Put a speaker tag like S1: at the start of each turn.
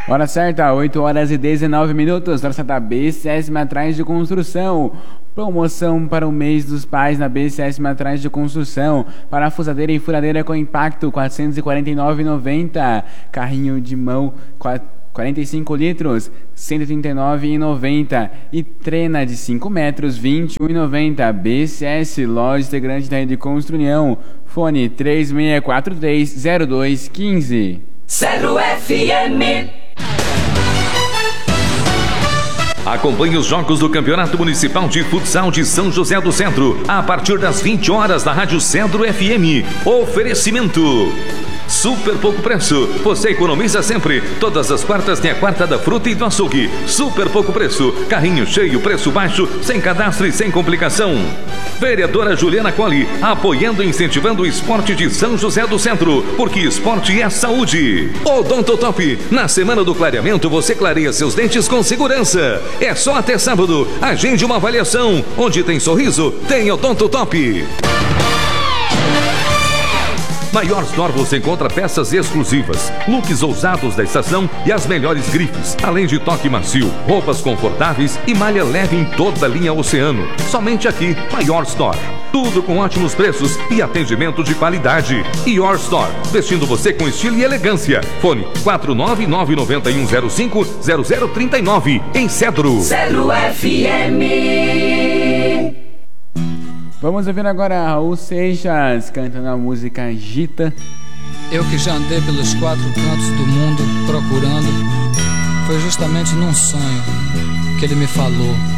S1: Hora certa, 8 horas e 19 minutos. Hora certa, BCS Materiais de Construção. Promoção para o mês dos pais na BCS Materiais de Construção. Parafusadeira e furadeira com impacto, R$ 449,90. Carrinho de mão, 45 litros, R$ 139,90. E trena de 5 metros, R$ 21,90. BCS, loja integrante da Rede Construção. Fone 3643-0215.
S2: 0 FM.
S3: Acompanhe os jogos do Campeonato Municipal de Futsal de São José do Centro, a partir das 20 horas na Rádio Cedro FM. Oferecimento Super Pouco Preço, você economiza sempre. Todas as quartas tem a quarta da fruta e do açougue. Super Pouco Preço, carrinho cheio, preço baixo, sem cadastro e sem complicação. Vereadora Juliana Colli, apoiando e incentivando o esporte de São José do Centro, porque esporte é saúde. Odontotop, na semana do clareamento você clareia seus dentes com segurança. É só até sábado, agende uma avaliação. Onde tem sorriso, tem Odontotop. Na Your Store você encontra peças exclusivas, looks ousados da estação e as melhores grifes, além de toque macio, roupas confortáveis e malha leve em toda a linha Oceano. Somente aqui, na Your Store. Tudo com ótimos preços e atendimento de qualidade. Your Store, vestindo você com estilo e elegância. Fone 49991050039, em Cedro.
S2: 0 FM.
S1: Vamos ouvir agora Raul Seixas cantando a música Gita.
S4: Eu que já andei pelos 4 cantos do mundo procurando, foi justamente num sonho que ele me falou.